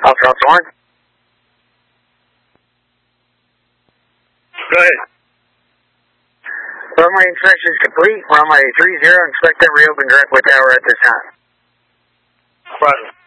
Alpha Alpha 1. Go ahead. Runway inspection is complete. Runway 30, expect that reopen direct with tower at this time. Roger.